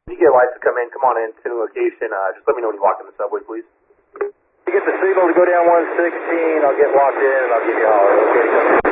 You get lights to come on in to location. Just let me know when you walk in the subway, please. You get the signal to go down 116, I'll get locked in and I'll give you a holler. Okay.